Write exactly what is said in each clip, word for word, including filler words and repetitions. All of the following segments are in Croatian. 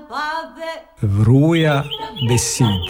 Vruja besed.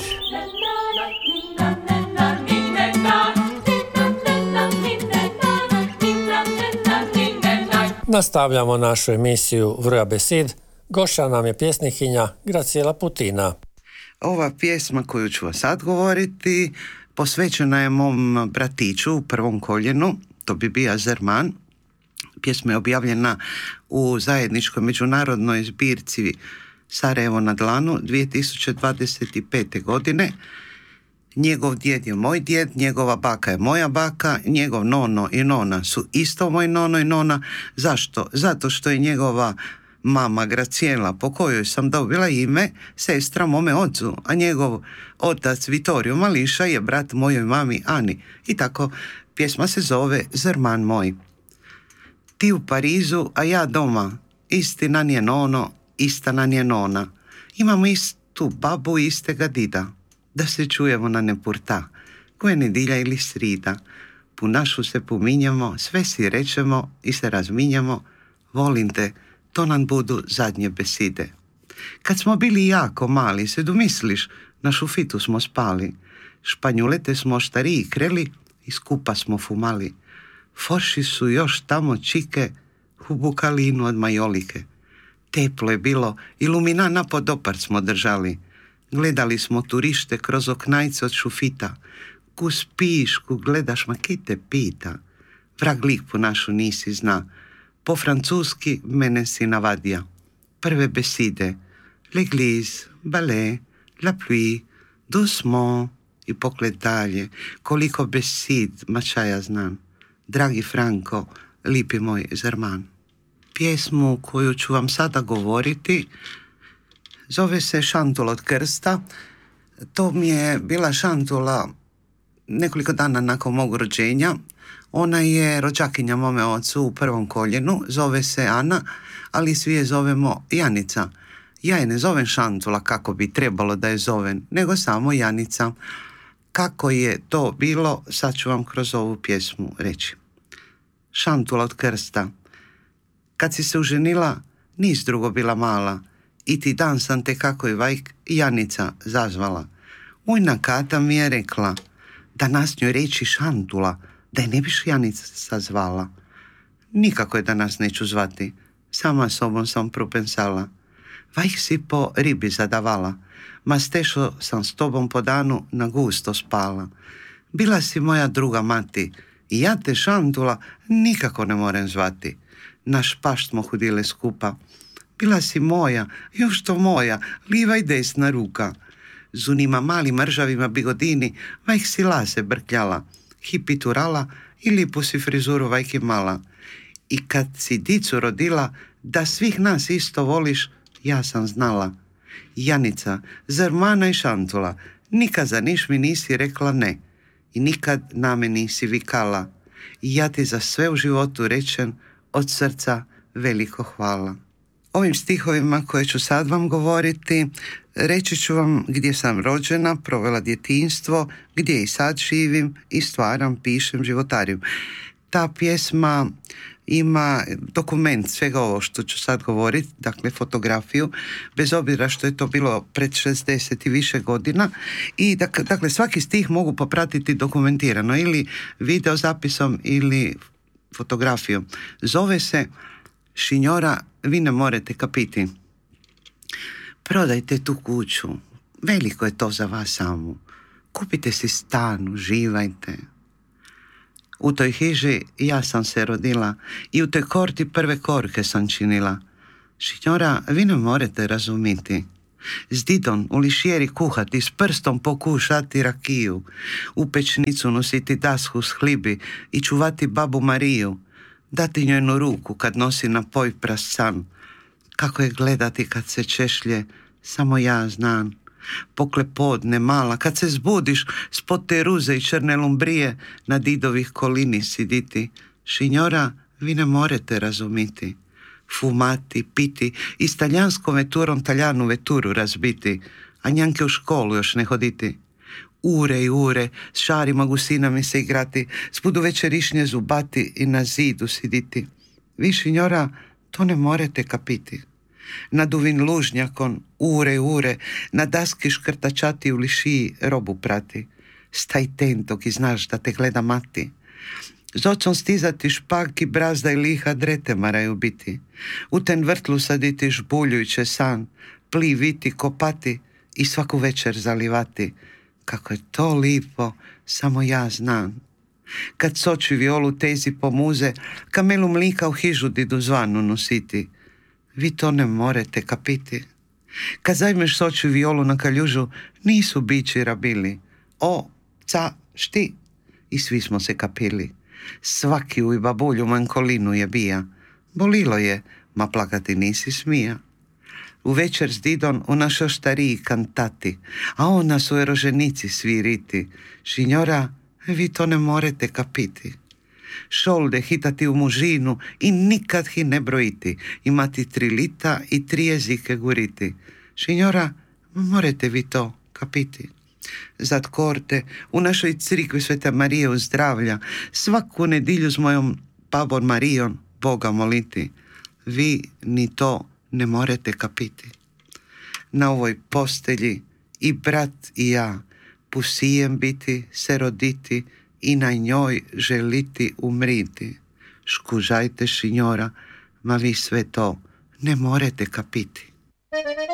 Nastavljamo našu emisiju Vruja besed. Gošća nam je pjesnikinja Graciela Putina. Ova pjesma koju ću vas sad govoriti posvećena je mom bratiću u prvom koljenu, to bi bio Zerman. Pjesma je objavljena u zajedničkoj međunarodnoj zbirci Sarajevo na dlanu dvije tisuće dvadeset pete. godine. Njegov djed je moj djed, njegova baka je moja baka, njegov nono i nona su isto moj nono i nona. Zašto? Zato što je njegova mama Graciela, po kojoj sam dobila ime, sestra mome ocu, a njegov otac Vitorio Mališa je brat mojoj mami Ani. I tako pjesma se zove Zerman moj. Ti u Parizu, a ja doma, isti nan je nono, ista nan je nona. Imamo istu babu i istega dida, da se čujemo na nepurta, koje nedilja ili srida. Po našu se pominjamo, sve si rečemo i se razminjamo, volim te, to nam budu zadnje beside. Kad smo bili jako mali, se domisliš, na šufitu smo spali, španjulete smo štariji kreli i skupa smo fumali. Forši su još tamo čike u bukalinu od majolike. Teplo je bilo, ilumina na podopar smo držali. Gledali smo turište kroz oknajce od šufita. Ku spiš, ku gledaš, ma ki te pita. Vrag lik po našu nisi zna. Po francuski mene si navadija. Prve beside. L'église, ballet, la pluie, doucement i pogled dalje. Koliko besid, ma ča ja znam. Dragi Franko, lipi moj Zerman. Pjesmu koju ću vam sada govoriti zove se Šantula od krsta. To mi je bila šantula nekoliko dana nakon mog rođenja. Ona je rođakinja mome ocu u prvom koljenu, zove se Ana, ali svi je zovemo Janica. Ja je ne zovem Šantula kako bi trebalo da je zovem, nego samo Janica. Kako je to bilo, sad ću vam kroz ovu pjesmu reći. Šantula od krsta. Kad si se uženila, nis drugo bila mala, i ti dan sam te kako je vajk Janica zazvala. Ujna Kata mi je rekla da nas njoj reći Šantula, da je ne biš Janica zvala. Nikako je da nas neću zvati, sama sobom sam propensala. Vajk si po ribi zadavala, ma stešo sam s tobom po danu na gusto spala. Bila si moja druga mati, i ja te Šantula nikako ne morem zvati. Naš pašt smo hudile skupa. Bila si moja, još to moja, liva i desna ruka. Zunima mali mržavima bigodini, vajk si lase brkljala, hipiturala i lipu si frizuru vajk imala. I kad si dicu rodila, da svih nas isto voliš, ja sam znala. Janica, Zermana i Šantula, nikad za niš mi nisi rekla ne. I nikad na me nisi vikala. I ja ti za sve u životu rečem od srca veliko hvala. Ovim stihovima koje ću sad vam govoriti, reći ću vam gdje sam rođena, provela djetinjstvo, gdje i sad živim i stvaram, pišem, životarim. Ta pjesma ima dokument svega ovo što ću sad govoriti, dakle fotografiju, bez obzira što je to bilo pred šezdeset i više godina. I dak, dakle svaki stih mogu popratiti dokumentirano ili video zapisom ili fotografijom. Zove se Signora, vi ne morete kapiti. Prodajte tu kuću, veliko je to za vas samo. Kupite si stan, uživajte. U toj hiži ja sam se rodila i u toj korti prve korke sam činila. Signora, vi ne morete razumiti. S didom u lišjeri kuhati, s prstom pokušati rakiju, u pečnicu nositi dasku s hlibi i čuvati babu Mariju, dati njojnu ruku kad nosi na poj prascan. Kako je gledati kad se češlje, samo ja znam. Pokle podne mala, kad se zbudiš spod te ruze i črne lumbrije, na didovih kolini siditi. Signora, vi ne morete razumiti. Fumati, piti i s taljanskom veturom taljanu veturu razbiti, a njanke u školu još ne hoditi. Ure i ure s šarima gusinami se igrati, s budu večerišnje zubati i na zidu siditi. Vi, signora, to ne morete kapiti. nad uvin lužnjakon, ure, ure, na daski škrtačati u lišiji robu prati. Staj tento, ki znaš da te gleda mati. Z ocom stizati špak i brazda i liha drete maraju biti. U ten vrtlu saditi žbuljujuće san, pliviti, kopati i svaku večer zalivati. Kako je to lipo, samo ja znam. Kad soči violu tezi pomuze, kamelu mlika u hižu didu zvanu nositi. Vi to ne morete kapiti. Kad zajmeš soči violu na kaljužu, nisu bići rabili. O, ca, šti? I svi smo se kapili. Svaki u i babulju mankolinu je bija. Bolilo je, ma plakati nisi smija. U večer s didon u našo stariji kantati, a ona su eroženici sviriti. Signora, vi to ne morete kapiti. Šolde hitati u mužinu i nikad hi ne brojiti, imati tri lita i tri jezike guriti. Signora, morete vi to kapiti. Zad korte u našoj crikvi Sveta Marije uzdravlja, svaku nedilju s mojom babom Marijom Boga moliti. Vi ni to ne morete kapiti. Na ovoj postelji i brat i ja pusijem biti, se roditi i na njoj želiti umriti. Škužajte, signora, ma vi sve to ne morete kapiti.